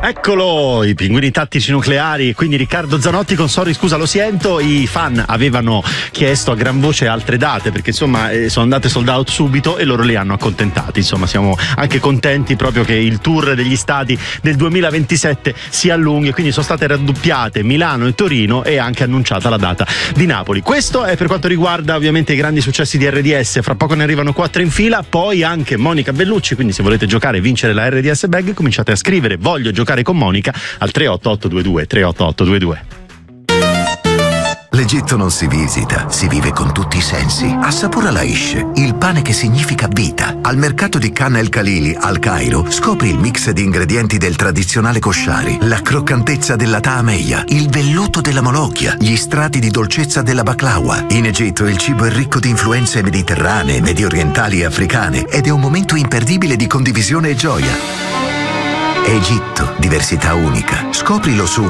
Eccolo, i pinguini tattici nucleari, quindi Riccardo Zanotti con Sorry scusa lo sento. I fan avevano chiesto a gran voce altre date perché insomma sono andate sold out subito e loro li hanno accontentati. Insomma siamo anche contenti proprio che il tour degli stadi del 2027 si allunghi, quindi sono state raddoppiate Milano e Torino e anche annunciata la data di Napoli. Questo è per quanto riguarda ovviamente i grandi successi di RDS, fra poco ne arrivano 4 in fila, poi anche Monica Bellucci, quindi se volete giocare e vincere la RDS Bag cominciate a scrivere voglio giocare con Monica al 38822 38822. L'Egitto non si visita, si vive con tutti i sensi. Assapora l'Aish, il pane che significa vita. Al mercato di Khan El Khalili, al Cairo, scopri il mix di ingredienti del tradizionale koshari, la croccantezza della taameya, il velluto della molochia, gli strati di dolcezza della baklawa. In Egitto il cibo è ricco di influenze mediterranee, mediorientali e africane ed è un momento imperdibile di condivisione e gioia. Egitto, diversità unica. Scoprilo su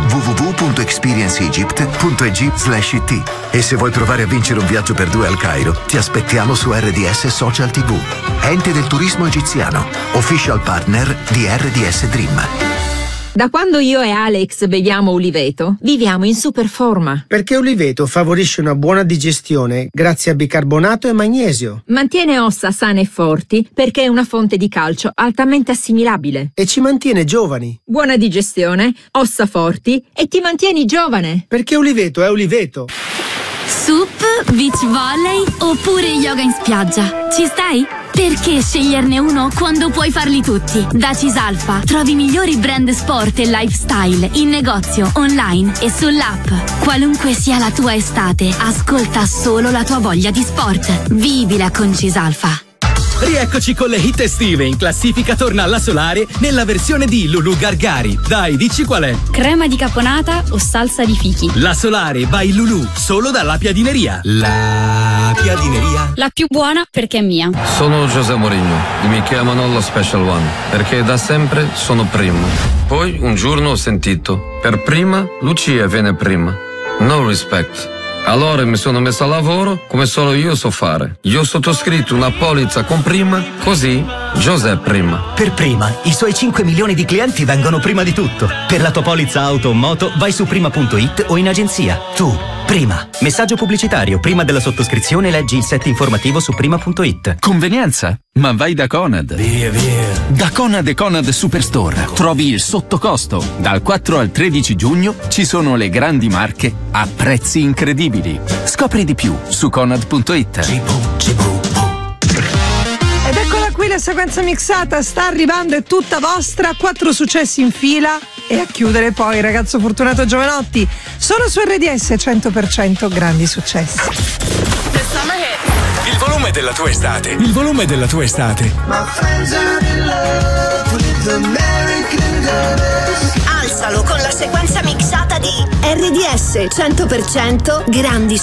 www.experienceegypt.eg/it. E se vuoi provare a vincere un viaggio per 2 al Cairo, ti aspettiamo su RDS Social TV. Ente del turismo egiziano, official partner di RDS Dream. Da quando io e Alex beviamo Uliveto, viviamo in super forma. Perché Uliveto favorisce una buona digestione grazie a bicarbonato e magnesio. Mantiene ossa sane e forti perché è una fonte di calcio altamente assimilabile. E ci mantiene giovani. Buona digestione, ossa forti e ti mantieni giovane. Perché Uliveto è Uliveto. Sup, beach volley oppure yoga in spiaggia. Ci stai? Perché sceglierne uno quando puoi farli tutti? Da Cisalfa trovi i migliori brand sport e lifestyle in negozio, online e sull'app. Qualunque sia la tua estate, ascolta solo la tua voglia di sport. Vivila con Cisalfa. Rieccoci con le hit estive. In classifica torna alla Solare nella versione di Lulu Gargari. Dai, dici qual è? Crema di caponata o salsa di fichi? La Solare by Lulu, solo dalla Piadineria. La Piadineria. La più buona perché è mia. Sono José Mourinho e mi chiamano lo Special One perché da sempre sono primo. Poi un giorno ho sentito, per prima Lucia viene prima. No respect. Allora mi sono messo a lavoro come solo io so fare. Io ho sottoscritto una polizza con Prima, così José Prima. Per Prima, i suoi 5 milioni di clienti vengono prima di tutto. Per la tua polizza auto o moto vai su prima.it o in agenzia. Tu, Prima. Messaggio pubblicitario. Prima della sottoscrizione leggi il set informativo su prima.it. Convenienza? Ma vai da Conad. Via. Da Conad e Conad Superstore trovi il sottocosto. Dal 4 al 13 giugno ci sono le grandi marche a prezzi incredibili. Scopri di più su Conad.it. Ed eccola qui la sequenza mixata, sta arrivando, è tutta vostra, 4 successi in fila e a chiudere poi il ragazzo fortunato Giovanotti, solo su RDS 100% grandi successi. Il volume della tua estate. Il volume della tua estate. Alzalo con la sequenza mixata di RDS 100% grandi successi.